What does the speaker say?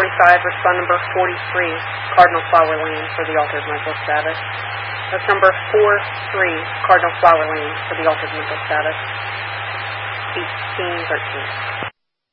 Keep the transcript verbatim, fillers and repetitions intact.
twenty-five, respond number forty-three, Cardinal Flower Lane for the altered mental status. That's number four three, Cardinal Flower Lane for the altered mental status. eighteen thirteen.